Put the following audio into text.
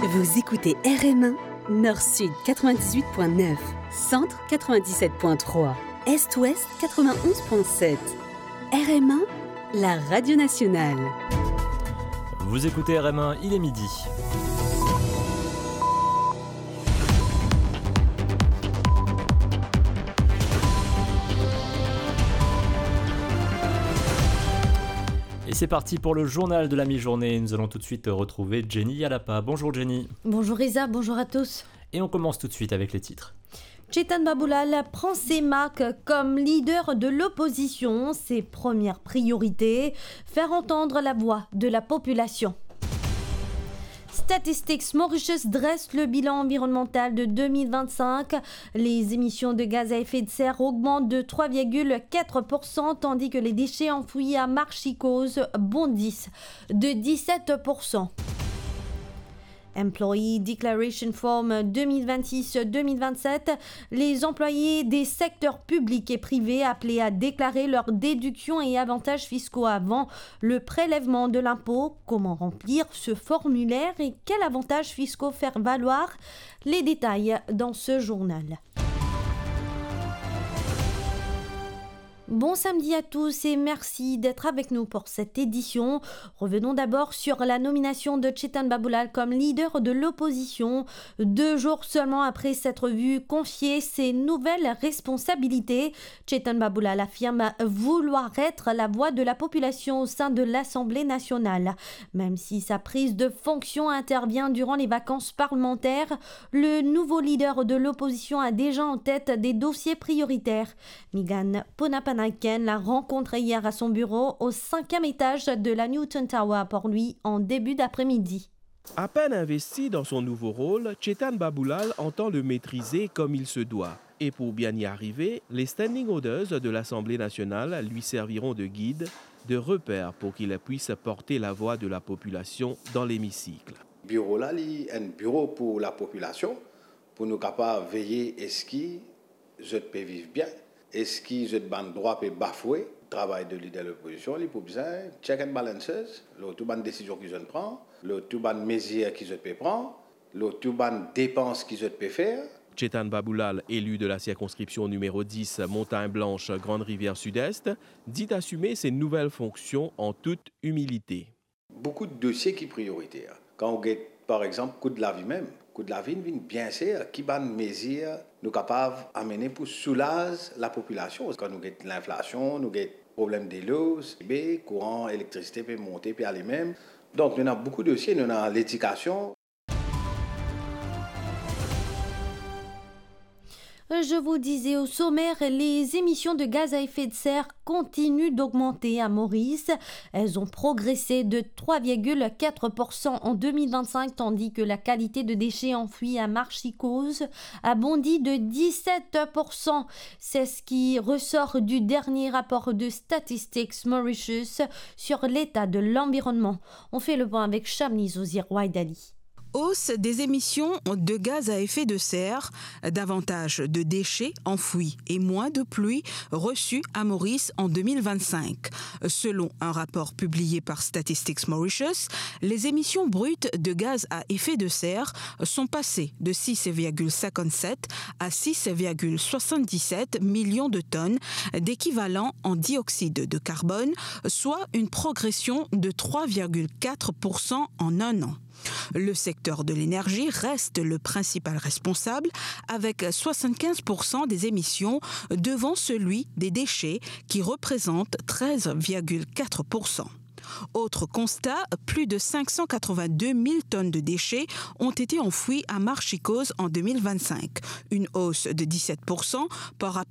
Vous écoutez RM1, Nord-Sud 98.9, Centre 97.3, Est-Ouest 91.7. RM1, la radio nationale. Vous écoutez RM1, il est midi. Et c'est parti pour le journal de la mi-journée. Nous allons tout de suite retrouver Jenny Yalapa. Bonjour Jenny. Bonjour Isa, bonjour à tous. Et on commence tout de suite avec les titres. Chetan Baboulal prend ses marques comme leader de l'opposition. Ses premières priorités, faire entendre la voix de la population. Statistics Mauritius dresse le bilan environnemental de 2025. Les émissions de gaz à effet de serre augmentent de 3,4%, tandis que les déchets enfouis à Marchicose bondissent de 17%. Employee Declaration Form 2026-2027, les employés des secteurs publics et privés appelés à déclarer leurs déductions et avantages fiscaux avant le prélèvement de l'impôt. Comment remplir ce formulaire et quels avantages fiscaux faire valoir? Les détails dans ce journal. Bon samedi à tous et merci d'être avec nous pour cette édition. Revenons d'abord sur la nomination de Chetan Baboulal comme leader de l'opposition. 2 jours seulement après s'être vu confier ses nouvelles responsabilités, Chetan Baboulal affirme vouloir être la voix de la population au sein de l'Assemblée nationale. Même si sa prise de fonction intervient durant les vacances parlementaires, le nouveau leader de l'opposition a déjà en tête des dossiers prioritaires. Megan Ponapanaken l'a rencontré hier à son bureau au 5e étage de la Newton Tower pour lui en début d'après-midi. À peine investi dans son nouveau rôle, Chetan Baboulal entend le maîtriser comme il se doit. Et pour bien y arriver, les standing orders de l'Assemblée nationale lui serviront de guide, de repère pour qu'il puisse porter la voix de la population dans l'hémicycle. Le bureau là, c'est un bureau pour la population, pour nous capables de veiller à ce que je peux vivre bien. Est-ce que je ban droit peut bafouer le travail de leader de l'opposition, il faut bien check and balances, le tout ban décision que je prends, le tout ban mesures que je peux prendre, le tout ban dépenses que je peux faire. Chetan Baboulal, élu de la circonscription numéro 10 Montagne Blanche Grande Rivière Sud-Est, dit assumer ses nouvelles fonctions en toute humilité. Beaucoup de dossiers qui sont prioritaires. Quand on regarde par exemple coût de la vie même, coût de la vie vient bien sûr qui ban mesures nous capables d'amener pour soulager la population. Quand nous avons l'inflation, nous avons problème de l'eau, courant, électricité peut monter, peut aller même. Donc nous avons beaucoup de dossiers, nous avons l'éducation. Je vous disais au sommaire, les émissions de gaz à effet de serre continuent d'augmenter à Maurice. Elles ont progressé de 3,4% en 2025, tandis que la qualité de déchets enfouis à Marchicose a bondi de 17%. C'est ce qui ressort du dernier rapport de Statistics Mauritius sur l'état de l'environnement. On fait le point avec Chamni Ozir Waidali. Hausse des émissions de gaz à effet de serre, davantage de déchets enfouis et moins de pluie reçues à Maurice en 2025. Selon un rapport publié par Statistics Mauritius, les émissions brutes de gaz à effet de serre sont passées de 6,57 à 6,77 millions de tonnes d'équivalent en dioxyde de carbone, soit une progression de 3,4% en un an. Le secteur de l'énergie reste le principal responsable avec 75% des émissions devant celui des déchets qui représente 13,4%. Autre constat, plus de 582 000 tonnes de déchets ont été enfouis à Marchicose en 2025, une hausse de 17% par rapport